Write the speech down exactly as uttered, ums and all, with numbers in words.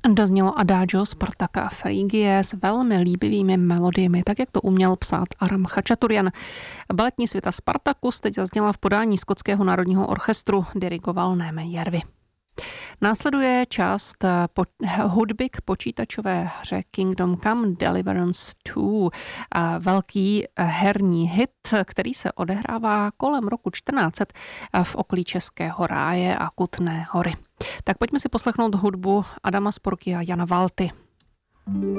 Doznělo Adagio Spartaka Phrygie s velmi líbivými melodiemi, tak jak to uměl psát Aram Chačaturian. Baletní světa Spartacus teď zazněla v podání Skotského národního orchestru, dirigoval Néme Järvi. Následuje část po, hudby k počítačové hře Kingdom Come Deliverance dva. Velký herní hit, který se odehrává kolem roku čtrnáct set v okolí Českého ráje a Kutné Hory. Tak pojďme si poslechnout hudbu Adama Sporky a Jana Valty.